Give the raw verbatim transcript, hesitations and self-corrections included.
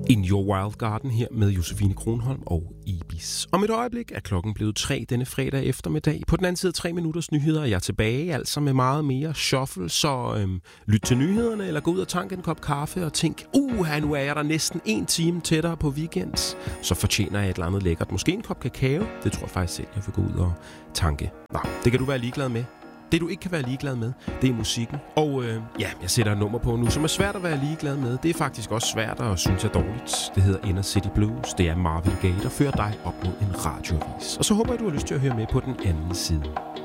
In Your Wild Garden her med Josefine Kronholm og Ibis. Om et øjeblik er klokken blevet tre denne fredag eftermiddag. På den anden side tre minutters nyheder er jeg tilbage, altså med meget mere shuffle. Så øhm, lyt til nyhederne eller gå ud og tanke en kop kaffe og tænk, uha, nu er jeg der næsten en time tættere på weekend. Så fortjener jeg et eller andet lækkert. Måske en kop kakao. Det tror jeg faktisk selv, jeg vil gå ud og tanke. Nå, det kan du være ligeglad med. Det, du ikke kan være ligeglad med, det er musikken. Og øh, ja, jeg sætter et nummer på nu, som er svært at være ligeglad med. Det er faktisk også svært at synes er dårligt. Det hedder Inner City Blues. Det er Marvin Gaye, der fører dig op mod en radioavis. Og så håber jeg, du har lyst til at høre med på den anden side.